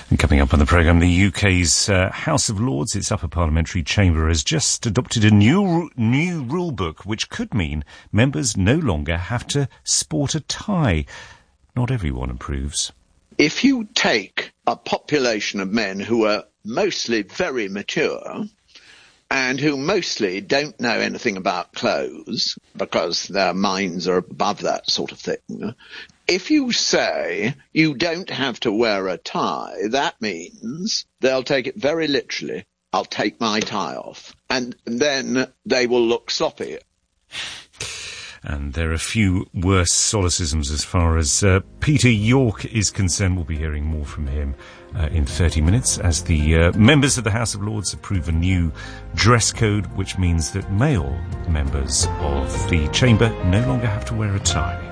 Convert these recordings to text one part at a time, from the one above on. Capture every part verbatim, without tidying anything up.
And coming up on the programme, the U K's uh, House of Lords, its upper parliamentary chamber, has just adopted a new new rule book, which could mean members no longer have to sport a tie. Not everyone approves. If you take a population of men who are mostly very mature and who mostly don't know anything about clothes because their minds are above that sort of thing, if you say you don't have to wear a tie, that means they'll take it very literally. I'll take my tie off. And then they will look sloppy. And there are a few worse solecisms as far as uh, Peter York is concerned. We'll be hearing more from him uh, in thirty minutes as the uh, members of the House of Lords approve a new dress code, which means that male members of the chamber no longer have to wear a tie.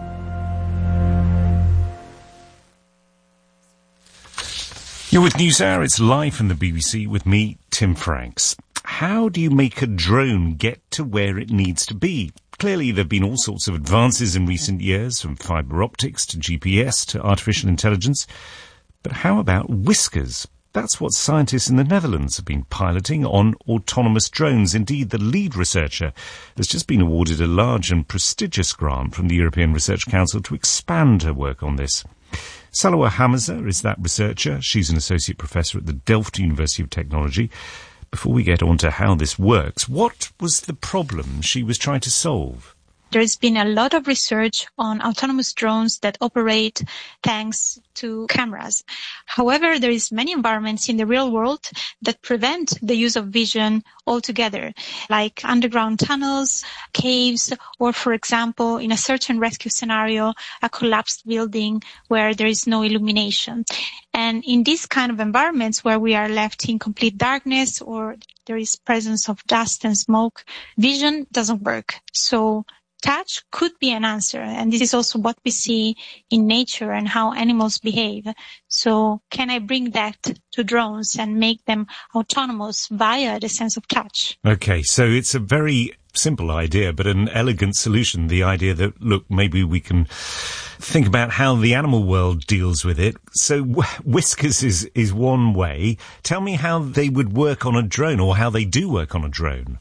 You're with NewsHour. It's live from the B B C with me, Tim Franks. How do you make a drone get to where it needs to be? Clearly, there have been all sorts of advances in recent years, from fibre optics to G P S to artificial intelligence. But how about whiskers? That's what scientists in the Netherlands have been piloting on autonomous drones. Indeed, the lead researcher has just been awarded a large and prestigious grant from the European Research Council to expand her work on this. Saloua Hamza is that researcher. She's an associate professor at the Delft University of Technology. Before we get on to how this works, what was the problem she was trying to solve? There's been a lot of research on autonomous drones that operate thanks to cameras. However, there is many environments in the real world that prevent the use of vision altogether, like underground tunnels, caves, or, for example, in a search and rescue scenario, a collapsed building where there is no illumination. And in these kind of environments where we are left in complete darkness or there is presence of dust and smoke, vision doesn't work. So touch could be an answer, and this is also what we see in nature and how animals behave. So can I bring that to drones and make them autonomous via the sense of touch? Okay, so it's a very simple idea, but an elegant solution. The idea that, look, maybe we can think about how the animal world deals with it. So whiskers is, is one way. Tell me how they would work on a drone, or how they do work on a drone.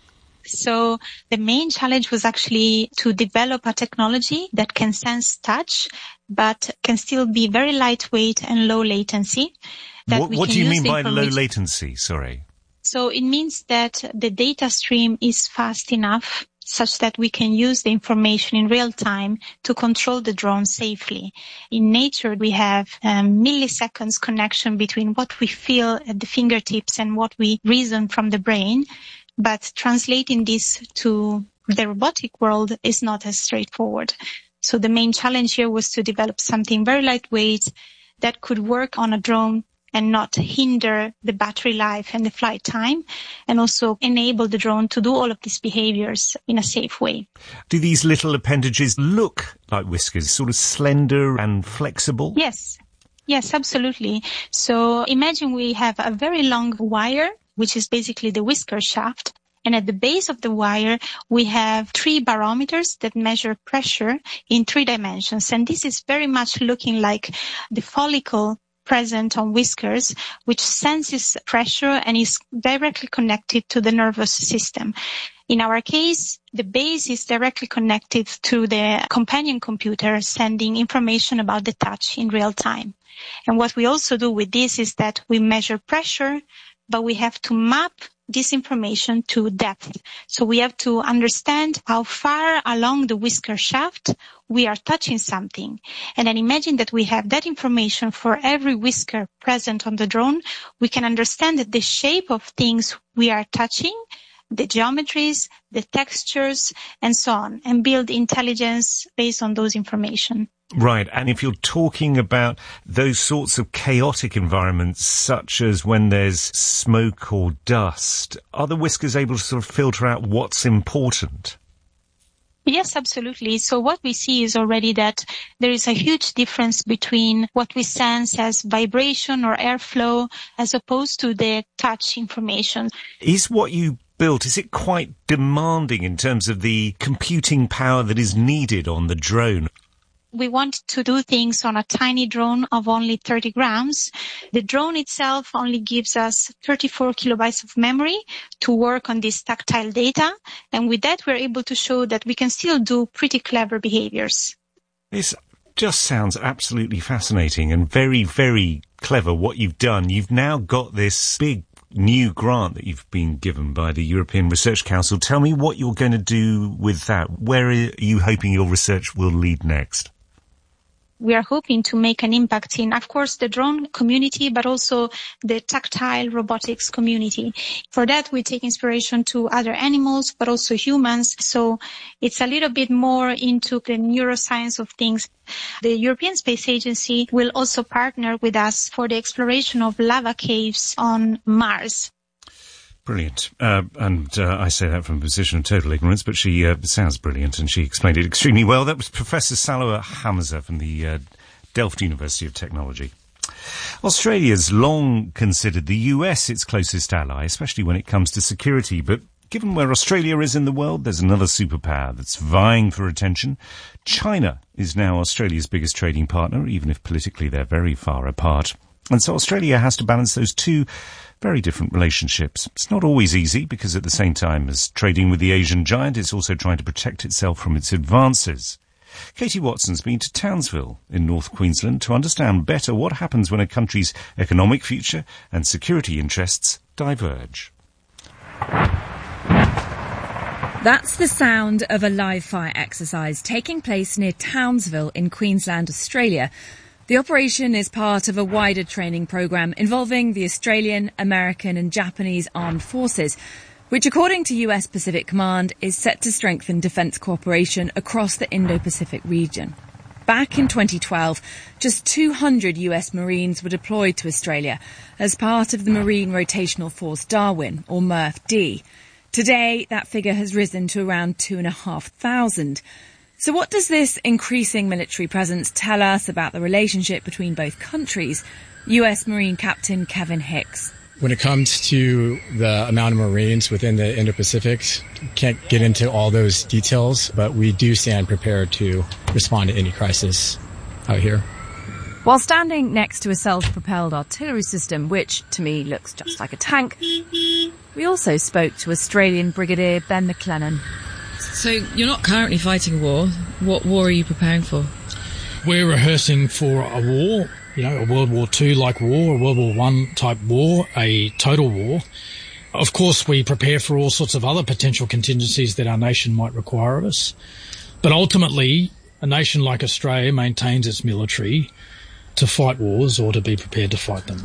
So the main challenge was actually to develop a technology that can sense touch, but can still be very lightweight and low latency. That What, we what can do you use mean by low information- latency? Sorry. So it means that the data stream is fast enough such that we can use the information in real time to control the drone safely. In nature, we have um, milliseconds connection between what we feel at the fingertips and what we reason from the brain. But translating this to the robotic world is not as straightforward. So the main challenge here was to develop something very lightweight that could work on a drone and not hinder the battery life and the flight time, and also enable the drone to do all of these behaviors in a safe way. Do these little appendages look like whiskers, sort of slender and flexible? Yes. Yes, absolutely. So imagine we have a very long wire, which is basically the whisker shaft. And at the base of the wire, we have three barometers that measure pressure in three dimensions. And this is very much looking like the follicle present on whiskers, which senses pressure and is directly connected to the nervous system. In our case, the base is directly connected to the companion computer, sending information about the touch in real time. And what we also do with this is that we measure pressure, but we have to map this information to depth. So we have to understand how far along the whisker shaft we are touching something. And then imagine that we have that information for every whisker present on the drone. We can understand the shape of things we are touching, the geometries, the textures, and so on, and build intelligence based on those information. Right, and if you're talking about those sorts of chaotic environments, such as when there's smoke or dust, are the whiskers able to sort of filter out what's important? Yes, absolutely. So what we see is already that there is a huge difference between what we sense as vibration or airflow as opposed to the touch information. Is what you built, is it quite demanding in terms of the computing power that is needed on the drone? We want to do things on a tiny drone of only thirty grams. The drone itself only gives us thirty-four kilobytes of memory to work on this tactile data. And with that, we're able to show that we can still do pretty clever behaviors. This just sounds absolutely fascinating and very, very clever what you've done. You've now got this big new grant that you've been given by the European Research Council. Tell me what you're going to do with that. Where are you hoping your research will lead next? We are hoping to make an impact in, of course, the drone community, but also the tactile robotics community. For that, we take inspiration to other animals, but also humans. So it's a little bit more into the neuroscience of things. The European Space Agency will also partner with us for the exploration of lava caves on Mars. Brilliant. Uh, and uh, I say that from a position of total ignorance, but she uh, sounds brilliant and she explained it extremely well. That was Professor Saloua Hamza from the uh, Delft University of Technology. Australia's long considered the U S its closest ally, especially when it comes to security. But given where Australia is in the world, there's another superpower that's vying for attention. China is now Australia's biggest trading partner, even if politically they're very far apart. And so Australia has to balance those two very different relationships. It's not always easy because at the same time as trading with the Asian giant, it's also trying to protect itself from its advances. Katie Watson's been to Townsville in North Queensland to understand better what happens when a country's economic future and security interests diverge. That's the sound of a live fire exercise taking place near Townsville in Queensland, Australia. The operation is part of a wider training programme involving the Australian, American and Japanese armed forces, which, according to U S Pacific Command, is set to strengthen defence cooperation across the Indo-Pacific region. Back in twenty twelve, just two hundred U S Marines were deployed to Australia as part of the Marine Rotational Force Darwin, or M R F D. Today, that figure has risen to around two and a half thousand. So what does this increasing military presence tell us about the relationship between both countries? U S Marine Captain Kevin Hicks. When it comes to the amount of Marines within the Indo-Pacific, can't get into all those details, but we do stand prepared to respond to any crisis out here. While standing next to a self-propelled artillery system, which to me looks just like a tank, we also spoke to Australian Brigadier Ben McLennan. So you're not currently fighting a war. What war are you preparing for? We're rehearsing for a war, you know, a World War Two-like war, a World War One type war, a total war. Of course, we prepare for all sorts of other potential contingencies that our nation might require of us. But ultimately, a nation like Australia maintains its military to fight wars or to be prepared to fight them.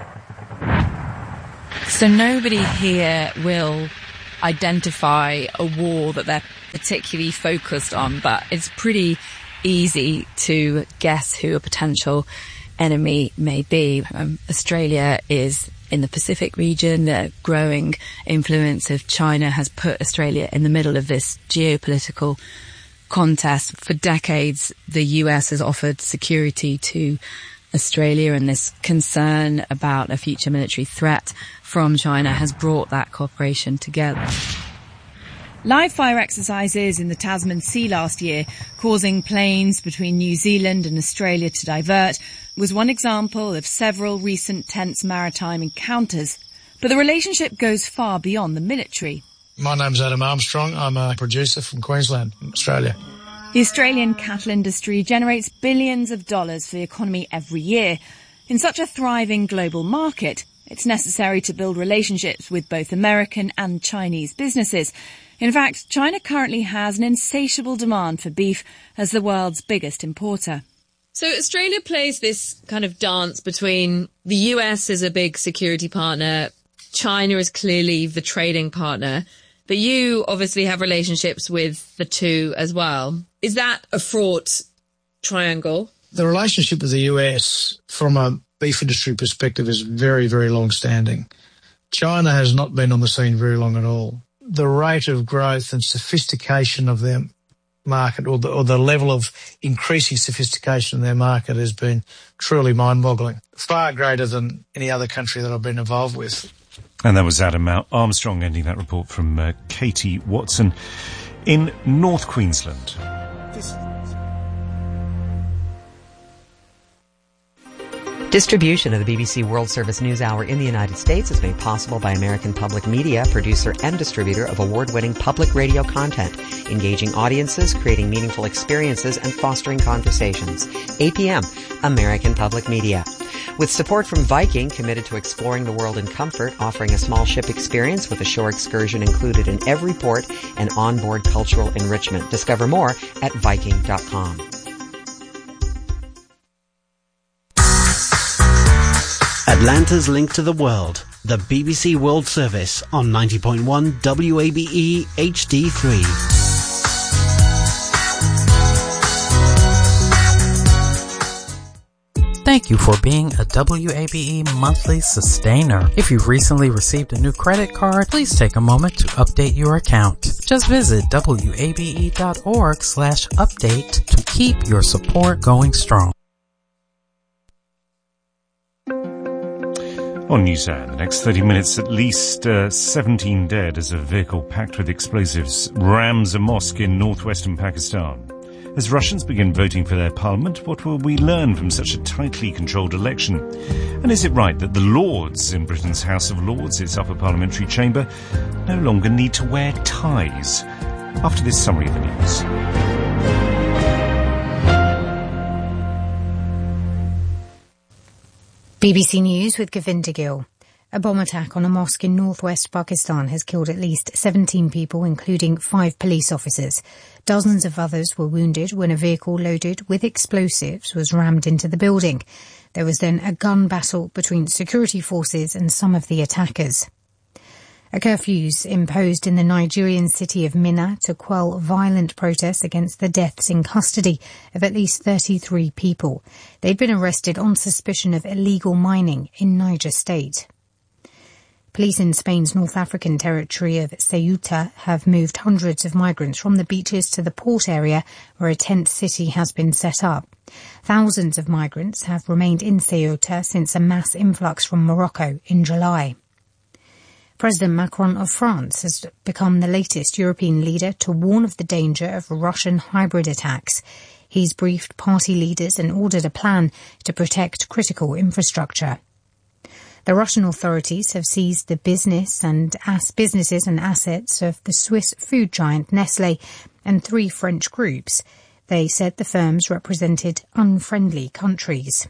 So nobody here will identify a war that they're particularly focused on, but it's pretty easy to guess who a potential enemy may be. Um, Australia is in the Pacific region. The growing influence of China has put Australia in the middle of this geopolitical contest. For decades, the U S has offered security to Australia, and this concern about a future military threat from China has brought that cooperation together. Live fire exercises in the Tasman Sea last year, causing planes between New Zealand and Australia to divert, was one example of several recent tense maritime encounters. But the relationship goes far beyond the military. My name's Adam Armstrong. I'm a producer from Queensland, Australia. The Australian cattle industry generates billions of dollars for the economy every year. In such a thriving global market, it's necessary to build relationships with both American and Chinese businesses. In fact, China currently has an insatiable demand for beef as the world's biggest importer. So Australia plays this kind of dance between the U S as a big security partner, China is clearly the trading partner, but you obviously have relationships with the two as well. Is that a fraught triangle? The relationship with the U S from a beef industry perspective is very, very long-standing. China has not been on the scene very long at all. The rate of growth and sophistication of their market, or the, or the level of increasing sophistication in their market, has been truly mind-boggling, far greater than any other country that I've been involved with. And that was Adam Armstrong ending that report from uh, Katie Watson in North Queensland. This Distribution of the B B C World Service News Hour in the United States is made possible by American Public Media, producer and distributor of award-winning public radio content, engaging audiences, creating meaningful experiences, and fostering conversations. A P M, American Public Media. With support from Viking, committed to exploring the world in comfort, offering a small ship experience with a shore excursion included in every port and onboard cultural enrichment. Discover more at Viking dot com. Atlanta's link to the world, the B B C World Service on ninety point one W A B E H D three. Thank you for being a W A B E monthly sustainer. If you've recently received a new credit card, please take a moment to update your account. Just visit W A B E dot org slash update to keep your support going strong. On NewsHour, in the next thirty minutes, at least uh, seventeen dead as a vehicle packed with explosives rams a mosque in northwestern Pakistan. As Russians begin voting for their parliament, what will we learn from such a tightly controlled election? And is it right that the Lords in Britain's House of Lords, its upper parliamentary chamber, no longer need to wear ties? After this summary of the news. B B C News with Govinda Gill. A bomb attack on a mosque in northwest Pakistan has killed at least seventeen people, including five police officers. Dozens of others were wounded when a vehicle loaded with explosives was rammed into the building. There was then a gun battle between security forces and some of the attackers. A curfew's imposed in the Nigerian city of Minna to quell violent protests against the deaths in custody of at least thirty-three people. They'd been arrested on suspicion of illegal mining in Niger State. Police in Spain's North African territory of Ceuta have moved hundreds of migrants from the beaches to the port area where a tent city has been set up. Thousands of migrants have remained in Ceuta since a mass influx from Morocco in July. President Macron of France has become the latest European leader to warn of the danger of Russian hybrid attacks. He's briefed party leaders and ordered a plan to protect critical infrastructure. The Russian authorities have seized the business and as businesses and assets of the Swiss food giant Nestlé and three French groups. They said the firms represented unfriendly countries.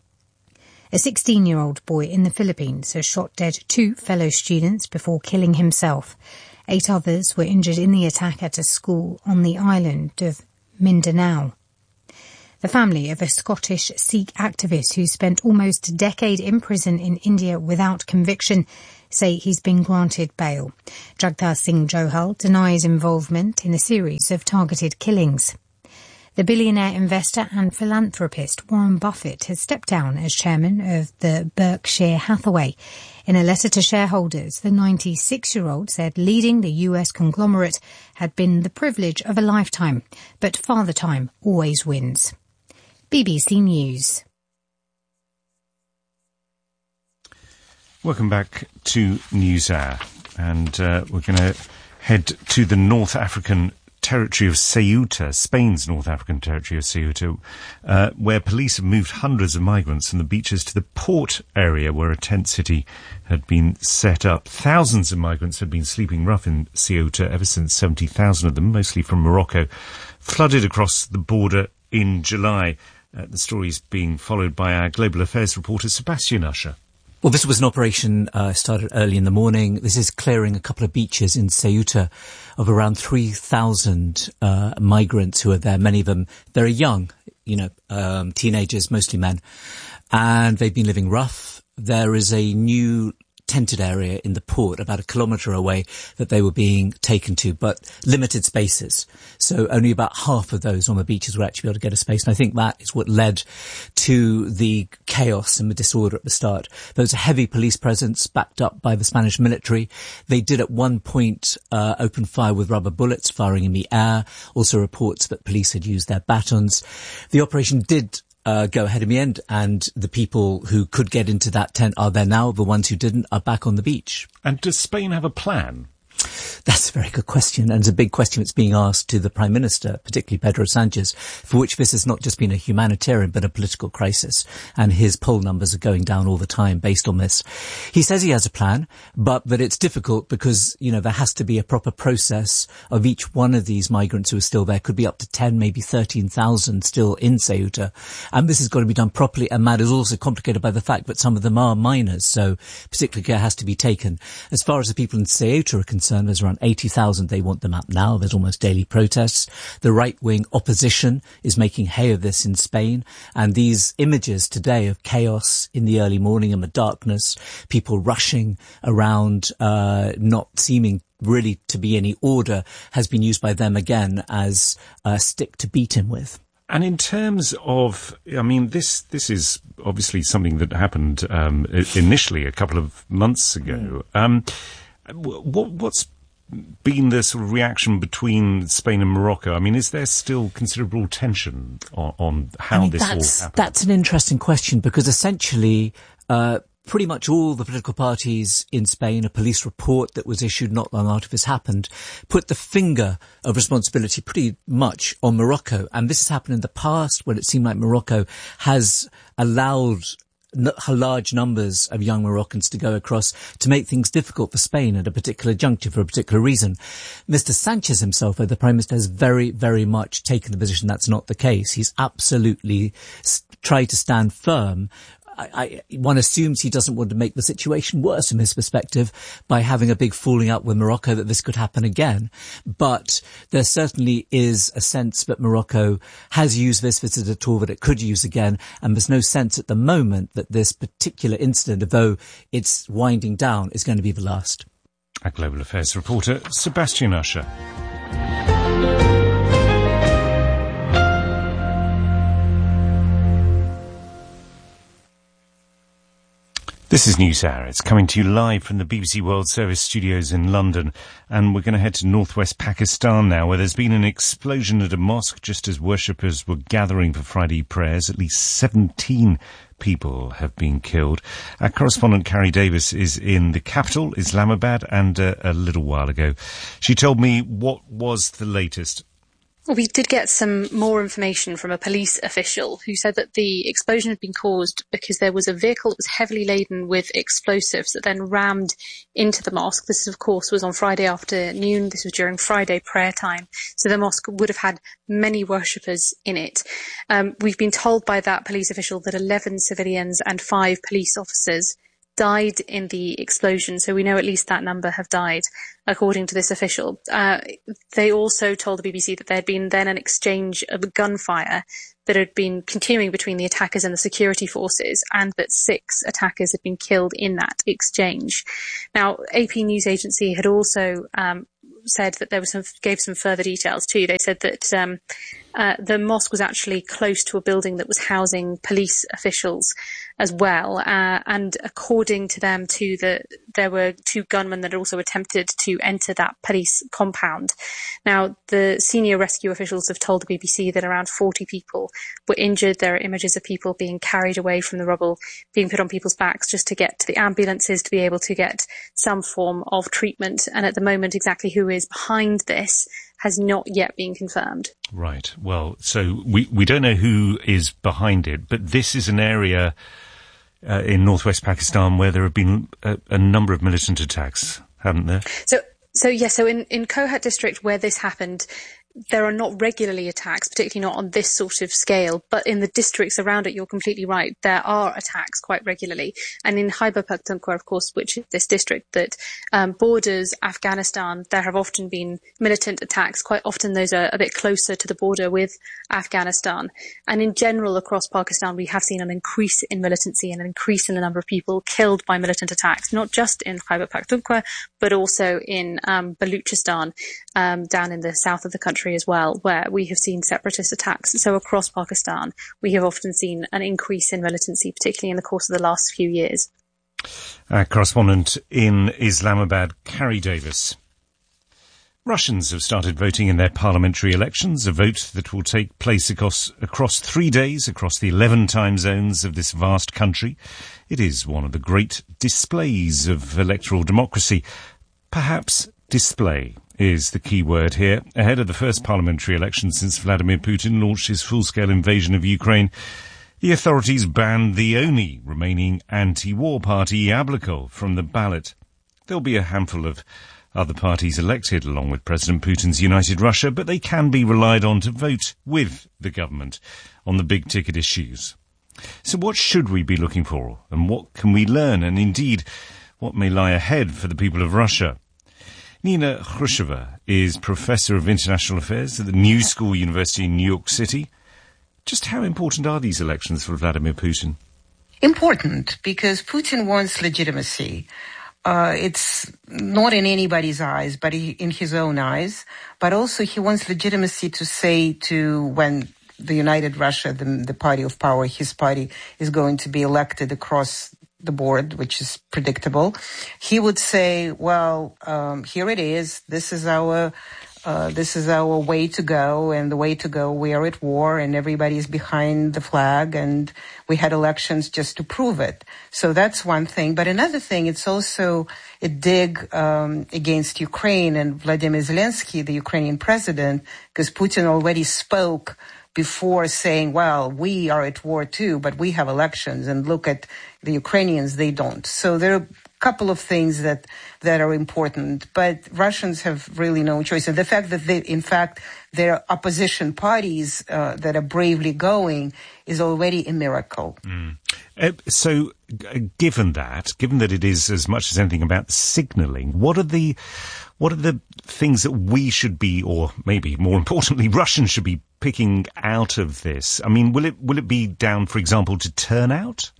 A sixteen-year-old boy in the Philippines has shot dead two fellow students before killing himself. Eight others were injured in the attack at a school on the island of Mindanao. The family of a Scottish Sikh activist who spent almost a decade in prison in India without conviction say he's been granted bail. Jagtar Singh Johal denies involvement in a series of targeted killings. The billionaire investor and philanthropist Warren Buffett has stepped down as chairman of the Berkshire Hathaway. In a letter to shareholders, the ninety-six-year-old said leading the U S conglomerate had been the privilege of a lifetime, but father time always wins. B B C News. Welcome back to NewsHour, and uh, we're going to head to the North African territory of Ceuta, Spain's North African territory of Ceuta, uh, where police have moved hundreds of migrants from the beaches to the port area where a tent city had been set up. Thousands of migrants have been sleeping rough in Ceuta ever since seventy thousand of them, mostly from Morocco, flooded across the border in July. Uh, the story is being followed by our global affairs reporter Sebastian Usher. Well, this was an operation uh, started early in the morning. This is clearing a couple of beaches in Ceuta of around three thousand uh, migrants who are there, many of them very young, you know, um, teenagers, mostly men. And they've been living rough. There is a new tented area in the port about a kilometre away that they were being taken to, but limited spaces. So only about half of those on the beaches were actually able to get a space. And I think that is what led to the chaos and the disorder at the start. There was a heavy police presence backed up by the Spanish military. They did at one point uh, open fire with rubber bullets, firing in the air. Also reports that police had used their batons. The operation did Uh, go ahead in the end, and the people who could get into that tent are there now. The ones who didn't are back on the beach. And does Spain have a plan? That's a very good question, and it's a big question that's being asked to the Prime Minister, particularly Pedro Sanchez, for which this has not just been a humanitarian but a political crisis, and his poll numbers are going down all the time based on this. He says he has a plan, but that it's difficult because, you know, there has to be a proper process of each one of these migrants who are still there. Could be up to ten, maybe thirteen thousand still in Ceuta, and this has got to be done properly, and that is also complicated by the fact that some of them are minors, so particular care has to be taken. As far as the people in Ceuta are concerned, there's around eighty thousand. They want them out now. There's almost daily protests. The right-wing opposition is making hay of this in Spain. And these images today of chaos in the early morning and the darkness, people rushing around, uh, not seeming really to be any order, has been used by them again as a stick to beat him with. And in terms of, I mean, this this is obviously something that happened um, initially a couple of months ago. Um, what, what's been the sort of reaction between Spain and Morocco? I mean, is there still considerable tension on, on how I mean, this that's, all happened? That's an interesting question, because essentially uh, pretty much all the political parties in Spain, a police report that was issued not long after this happened, put the finger of responsibility pretty much on Morocco. And this has happened in the past when it seemed like Morocco has allowed n- large numbers of young Moroccans to go across to make things difficult for Spain at a particular juncture for a particular reason. Mister Sanchez himself, the Prime Minister, has very, very much taken the position that's not the case. He's absolutely s- tried to stand firm. I, I, one assumes he doesn't want to make the situation worse from his perspective by having a big falling out with Morocco, that this could happen again. But there certainly is a sense that Morocco has used this as a tool that it could use again. And there's no sense at the moment that this particular incident, although it's winding down, is going to be the last. Our Global Affairs reporter, Sebastian Usher. This is News Hour. It's coming to you live from the B B C World Service studios in London. And we're going to head to northwest Pakistan now, where there's been an explosion at a mosque just as worshippers were gathering for Friday prayers. At least seventeen people have been killed. Our correspondent Carrie Davis is in the capital, Islamabad, and uh, a little while ago she told me what was the latest. Well, we did get some more information from a police official who said that the explosion had been caused because there was a vehicle that was heavily laden with explosives that then rammed into the mosque. This, of course, was on Friday afternoon. This was during Friday prayer time. So the mosque would have had many worshippers in it. Um, we've been told by that police official that eleven civilians and five police officers died in the explosion, so we know at least that number have died, according to this official. Uh, they also told the B B C that there had been then an exchange of gunfire that had been continuing between the attackers and the security forces, and that six attackers had been killed in that exchange. Now, A P News Agency had also um, said that there was some, gave some further details too. They said that um, uh, the mosque was actually close to a building that was housing police officials as well. Uh, and according to them too, the, there were two gunmen that also attempted to enter that police compound. Now, the senior rescue officials have told the B B C that around forty people were injured. There are images of people being carried away from the rubble, being put on people's backs just to get to the ambulances to be able to get some form of treatment. And at the moment, exactly who is behind this has not yet been confirmed. Right. Well, so we, we don't know who is behind it, but this is an area uh, in northwest Pakistan where there have been a, a number of militant attacks, haven't there? So, so yes, yeah, so in, in Kohat district where this happened, there are not regularly attacks, particularly not on this sort of scale, but in the districts around it, you're completely right, there are attacks quite regularly. And in Khyber Pakhtunkhwa, of course, which is this district that um, borders Afghanistan, there have often been militant attacks. Quite often those are a bit closer to the border with Afghanistan. And in general, across Pakistan, we have seen an increase in militancy and an increase in the number of people killed by militant attacks, not just in Khyber Pakhtunkhwa, but also in um, Baluchistan, um, down in the south of the country as well, where we have seen separatist attacks. So across Pakistan, we have often seen an increase in militancy, particularly in the course of the last few years. Our correspondent in Islamabad, Carrie Davis. Russians have started voting in their parliamentary elections, a vote that will take place across, across three days across the eleven time zones of this vast country. It is one of the great displays of electoral democracy, perhaps display is the key word here. Ahead of the first parliamentary election since Vladimir Putin launched his full-scale invasion of Ukraine, the authorities banned the only remaining anti-war party, Yabloko, from the ballot. There'll be a handful of other parties elected along with President Putin's United Russia, but they can be relied on to vote with the government on the big-ticket issues. So what should we be looking for, and what can we learn, and indeed, what may lie ahead for the people of Russia? Nina Khrushcheva is Professor of International Affairs at the New School University in New York City. Just how important are these elections for Vladimir Putin? Important, because Putin wants legitimacy. Uh, it's not in anybody's eyes, but he, in his own eyes. But also he wants legitimacy to say to when the United Russia, the, the party of power, his party, is going to be elected across the board, which is predictable, he would say, well, um, here it is. This is our, uh, this is our way to go, and the way to go, we are at war and everybody's behind the flag, and we had elections just to prove it. So that's one thing. But another thing, it's also a dig, um, against Ukraine and Vladimir Zelensky, the Ukrainian president, because Putin already spoke before saying, well, we are at war too, but we have elections, and look at the Ukrainians, they don't. So there are a couple of things that, that are important, but Russians have really no choice. And the fact that they, in fact, there are opposition parties uh, that are bravely going is already a miracle. Mm. Uh, so, uh, given that, given that it is as much as anything about signalling, what are the, what are the things that we should be, or maybe more importantly, Russians should be picking out of this? I mean, will it will it be down, for example, to turnout?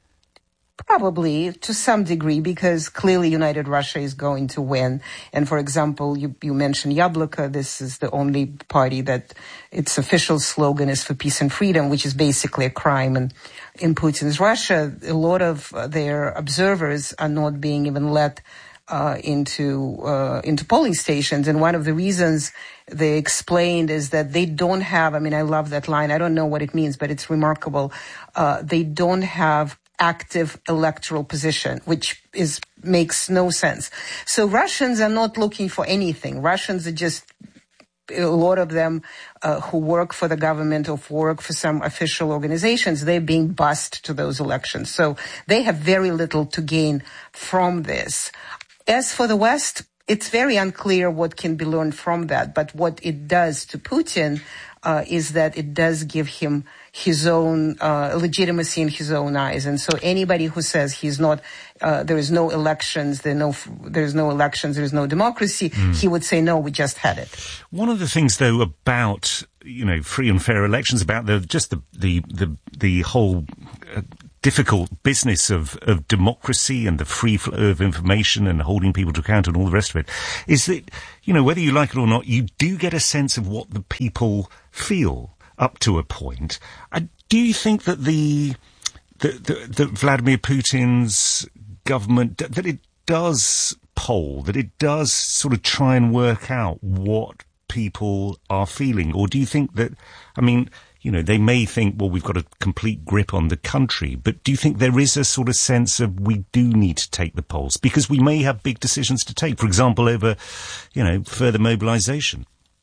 Probably, to some degree, because clearly United Russia is going to win. And for example, you, you mentioned Yabloko. This is the only party that its official slogan is for peace and freedom, which is basically a crime. And in Putin's Russia, a lot of their observers are not being even let uh, into uh, into polling stations. And one of the reasons they explained is that they don't have, I mean, I love that line. I don't know what it means, but it's remarkable. Uh, they don't have active electoral position, which is makes no sense. So Russians are not looking for anything. Russians are just, a lot of them uh, who work for the government or work for some official organizations, they're being bussed to those elections. So they have very little to gain from this. As for the West, it's very unclear what can be learned from that. But what it does to Putin uh, is that it does give him his own uh, legitimacy in his own eyes. And so anybody who says he's not, uh, there is no elections, there no, there's no elections, there's no democracy, mm. he would say, no, we just had it. One of the things, though, about, you know, free and fair elections, about the just the the the, the whole uh, difficult business of, of democracy and the free flow of information and holding people to account and all the rest of it, is that, you know, whether you like it or not, you do get a sense of what the people feel up to a point. Uh, do you think that the, the, the, the Vladimir Putin's government, that it does poll, that it does sort of try and work out what people are feeling? Or do you think that, I mean, you know, they may think, well, we've got a complete grip on the country, but do you think there is a sort of sense of we do need to take the polls? Because we may have big decisions to take, for example, over, you know, further mobilization.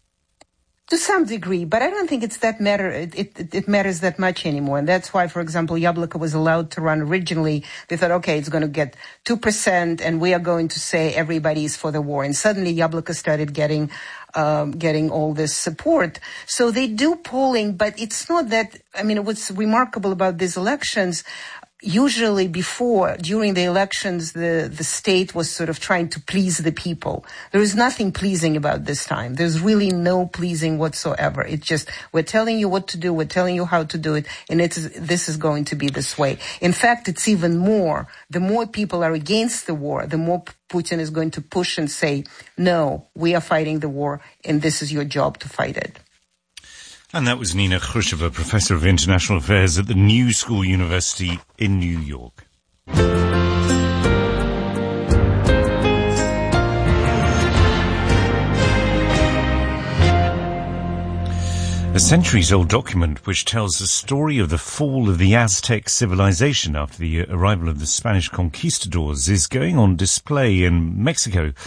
To some degree, but I don't think it's that matter. It, it, it matters that much anymore. And that's why, for example, Yabloko was allowed to run originally. They thought, okay, it's going to get two percent and we are going to say everybody is for the war. And suddenly Yabloko started getting, um, getting all this support. So they do polling, but it's not that, I mean, what's remarkable about these elections, usually before, during the elections, the, the state was sort of trying to please the people. There is nothing pleasing about this time. There's really no pleasing whatsoever. It's just, we're telling you what to do, we're telling you how to do it, and it's, this is going to be this way. In fact, it's even more. The more people are against the war, the more Putin is going to push and say, no, we are fighting the war, and this is your job to fight it. And that was Nina Khrushcheva, Professor of International Affairs at the New School University in New York. A centuries-old document which tells the story of the fall of the Aztec civilization after the arrival of the Spanish conquistadors is going on display in Mexico for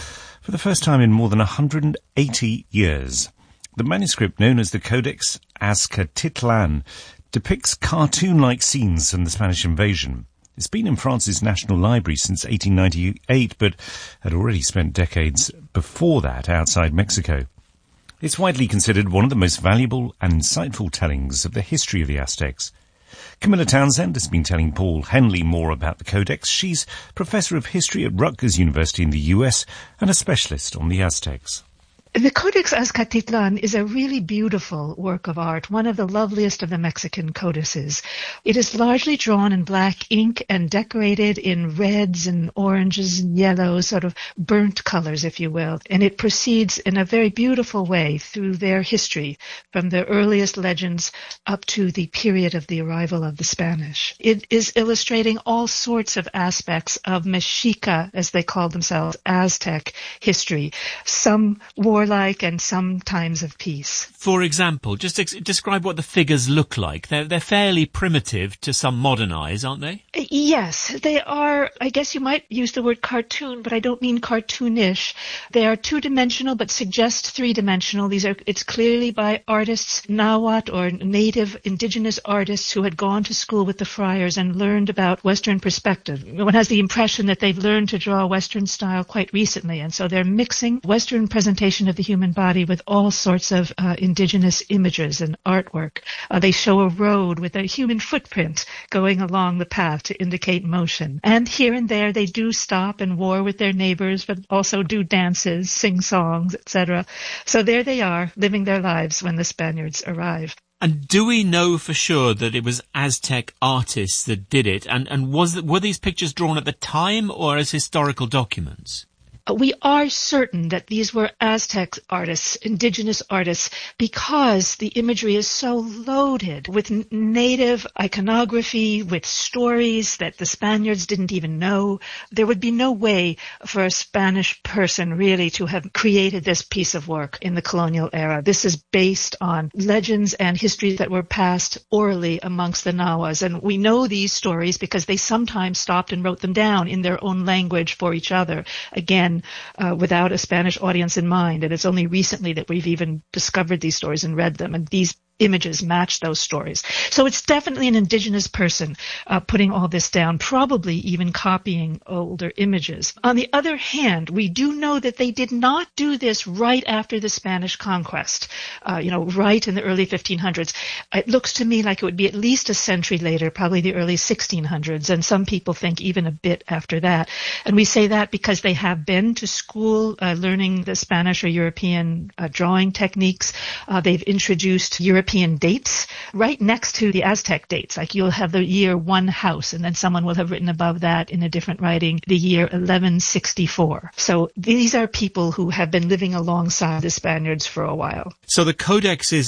for the first time in more than one hundred eighty years. The manuscript, known as the Codex Azcatitlan, depicts cartoon-like scenes from the Spanish invasion. It's been in France's National Library since eighteen ninety-eight, but had already spent decades before that outside Mexico. It's widely considered one of the most valuable and insightful tellings of the history of the Aztecs. Camilla Townsend has been telling Paul Henley more about the Codex. She's Professor of History at Rutgers University in the U S and a specialist on the Aztecs. The Codex Azcatitlan is a really beautiful work of art, one of the loveliest of the Mexican codices. It is largely drawn in black ink and decorated in reds and oranges and yellows, sort of burnt colors, if you will. And it proceeds in a very beautiful way through their history, from the earliest legends up to the period of the arrival of the Spanish. It is illustrating all sorts of aspects of Mexica, as they call themselves, Aztec history. Some war warlike and some times of peace. For example, just ex- describe what the figures look like. They're, they're fairly primitive to some modern eyes, aren't they? Yes, they are. I guess you might use the word cartoon, but I don't mean cartoonish. They are two-dimensional but suggest three-dimensional. These are, it's clearly by artists, Nahuatl or native indigenous artists who had gone to school with the friars and learned about Western perspective. One has the impression that they've learned to draw Western style quite recently, and so they're mixing Western presentation of the human body with all sorts of uh, indigenous images and artwork. Uh, they show a road with a human footprint going along the path to indicate motion. And here and there they do stop and war with their neighbors, but also do dances, sing songs, et cetera. So there they are, living their lives when the Spaniards arrive. And do we know for sure that it was Aztec artists that did it? And, and was were these pictures drawn at the time or as historical documents? We are certain that these were Aztec artists, indigenous artists, because the imagery is so loaded with n- native iconography, with stories that the Spaniards didn't even know. There would be no way for a Spanish person really to have created this piece of work in the colonial era. This is based on legends and histories that were passed orally amongst the Nahuas. And we know these stories because they sometimes stopped and wrote them down in their own language for each other. Again, Uh, without a Spanish audience in mind. And it's only recently that we've even discovered these stories and read them. And these images match those stories. So it's definitely an indigenous person uh, putting all this down, probably even copying older images. On the other hand, we do know that they did not do this right after the Spanish conquest, uh, you know, right in the early fifteen hundreds. It looks to me like it would be at least a century later, probably the early sixteen hundreds, and some people think even a bit after that. And we say that because they have been to school uh, learning the Spanish or European uh, drawing techniques. Uh, they've introduced European dates right next to the Aztec dates. Like you'll have the year one house, and then someone will have written above that in a different writing the year eleven sixty-four. So these are people who have been living alongside the Spaniards for a while. So the Codex is